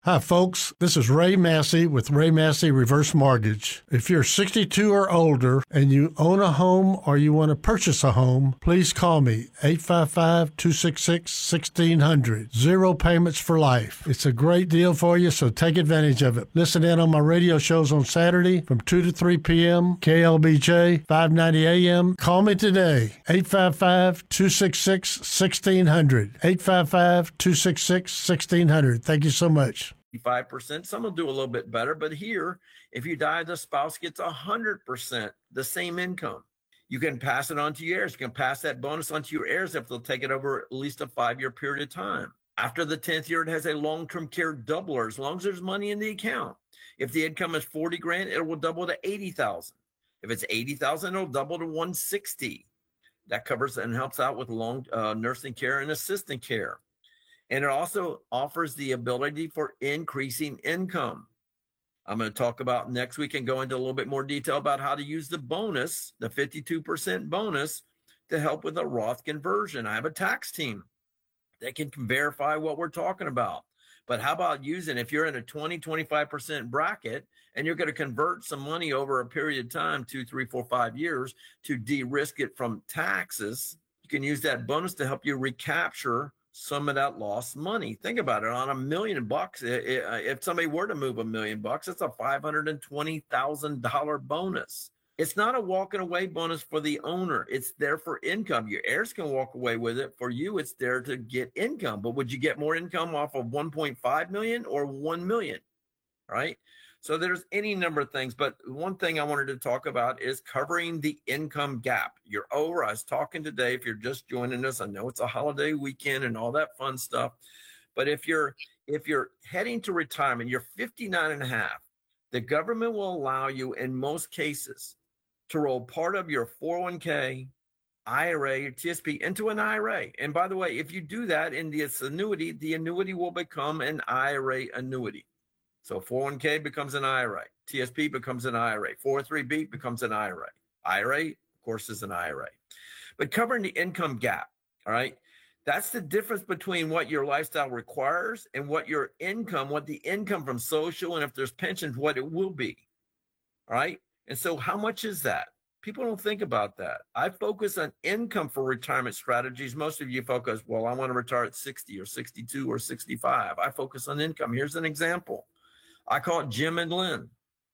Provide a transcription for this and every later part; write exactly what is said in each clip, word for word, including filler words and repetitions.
Hi, folks. This is Ray Massey with Ray Massey Reverse Mortgage. If you're sixty-two or older and you own a home or you want to purchase a home, please call me, eight five five, two six six, one six zero zero. Zero payments for life. It's a great deal for you, so take advantage of it. Listen in on my radio shows on Saturday from two to three p.m., K L B J, five ninety A M. Call me today, eight five five, two six six, one six zero zero. eight five five, two six six, one six zero zero. Thank you so much. five percent. Some will do a little bit better, but here, if you die, the spouse gets one hundred percent the same income. You can pass it on to your heirs. You can pass that bonus on to your heirs if they'll take it over at least a five-year period of time. After the tenth year, it has a long-term care doubler as long as there's money in the account. If the income is forty grand, it will double to eighty thousand. If it's eighty thousand, it'll double to one hundred sixty. That covers and helps out with long uh, nursing care and assistant care. And it also offers the ability for increasing income. I'm going to talk about next week and go into a little bit more detail about how to use the bonus, the fifty-two percent bonus, to help with a Roth conversion. I have a tax team that can verify what we're talking about. But how about using, if you're in a twenty, twenty-five percent bracket and you're going to convert some money over a period of time, two, three, four, five years, to de-risk it from taxes, you can use that bonus to help you recapture some of that lost money. Think about it. On a million bucks, if somebody were to move a million bucks, it's a five hundred twenty thousand dollars bonus. It's not a walking away bonus for the owner. It's there for income. Your heirs can walk away with it. For you, it's there to get income. But would you get more income off of one point five million or one million? Right? So there's any number of things, but one thing I wanted to talk about is covering the income gap. You're over. I was talking today, if you're just joining us, I know it's a holiday weekend and all that fun stuff, but if you're if you're heading to retirement, you're fifty-nine and a half, the government will allow you in most cases to roll part of your four oh one k, I R A, or T S P into an I R A. And by the way, if you do that in this annuity, the annuity will become an I R A annuity. So four oh one k becomes an I R A. T S P becomes an I R A. four oh three b becomes an I R A. I R A, of course, is an I R A. But covering the income gap, all right, that's the difference between what your lifestyle requires and what your income, what the income from social, and if there's pensions, what it will be, all right? And so how much is that? People don't think about that. I focus on income for retirement strategies. Most of you focus, well, I want to retire at sixty or sixty-two or sixty-five. I focus on income. Here's an example. I call it Jim and Lynn.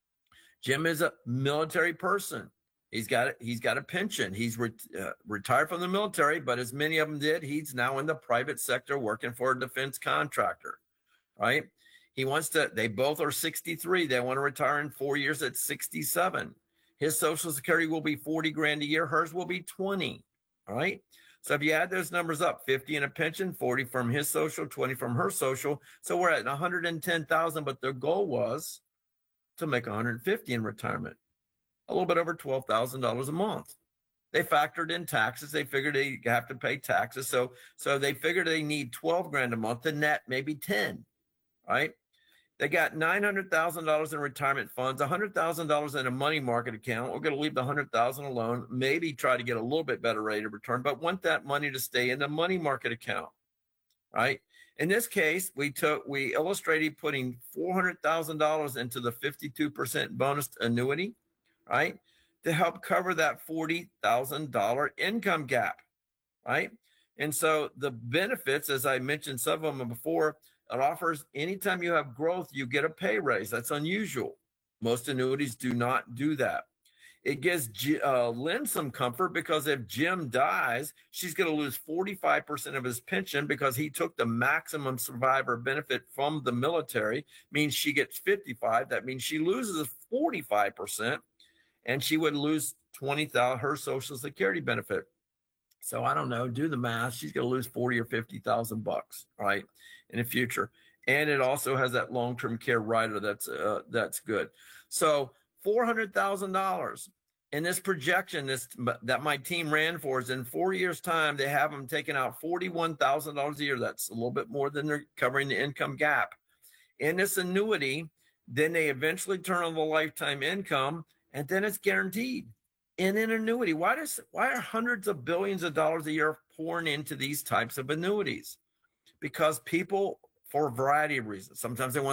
Jim is a military person. He's got a, he's got a pension. He's re, uh, retired from the military, but as many of them did, he's now in the private sector working for a defense contractor, right? He wants to, they both are sixty-three. They want to retire in four years at sixty-seven. His Social Security will be forty grand a year. Hers will be twenty, all right? So if you add those numbers up, fifty in a pension, forty from his social, twenty from her social. So we're at one hundred ten thousand, but their goal was to make one hundred fifty in retirement, a little bit over twelve thousand dollars a month. They factored in taxes. They figured they have to pay taxes. So, so they figured they need twelve grand a month, the net maybe ten, right? They got nine hundred thousand dollars in retirement funds, one hundred thousand dollars in a money market account. We're going to leave the one hundred thousand dollars alone, maybe try to get a little bit better rate of return, but want that money to stay in the money market account, right? In this case, we took, we illustrated putting four hundred thousand dollars into the fifty-two percent bonus annuity, right? To help cover that forty thousand dollars income gap, right? And so the benefits, as I mentioned some of them before, it offers anytime you have growth, you get a pay raise. That's unusual. Most annuities do not do that. It gives uh, Lynn some comfort because if Jim dies, she's going to lose forty-five percent of his pension because he took the maximum survivor benefit from the military, means she gets fifty-five. That means she loses forty-five percent and she would lose twenty thousand her Social Security benefit. So I don't know, do the math. She's going to lose forty or fifty thousand bucks, right, in the future. And it also has that long-term care rider that's uh, that's good. So four hundred thousand dollars in this projection this that my team ran for is in four years' time, they have them taking out forty-one thousand dollars a year. That's a little bit more than they're covering the income gap. In this annuity, then they eventually turn on the lifetime income, and then it's guaranteed. In an annuity, why does why are hundreds of billions of dollars a year pouring into these types of annuities? Because people, for a variety of reasons, sometimes they want